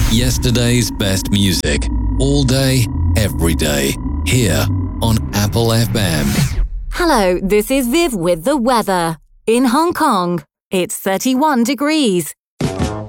Yesterday's best music, all day, every day, here on Apple FM. Hello, this is Viv with the weather. In Hong Kong, it's 31 degrees.